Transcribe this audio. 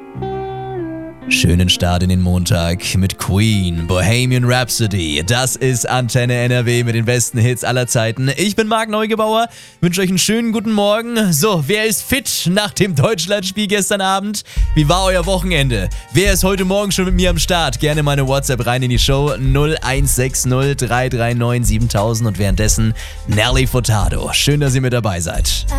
Schönen Start in den Montag mit Queen, Bohemian Rhapsody. Das ist Antenne NRW mit den besten Hits aller Zeiten. Ich bin Marc Neugebauer, wünsche euch einen schönen guten Morgen. So, wer ist fit nach dem Deutschlandspiel gestern Abend? Wie war euer Wochenende? Wer ist heute Morgen schon mit mir am Start? Gerne meine WhatsApp rein in die Show 0160 339 7000 und währenddessen Nelly Furtado. Schön, dass ihr mit dabei seid.